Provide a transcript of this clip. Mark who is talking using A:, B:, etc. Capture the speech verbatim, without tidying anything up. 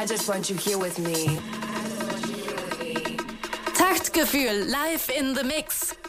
A: I just want you here with me.
B: Taktgefühl live in the mix.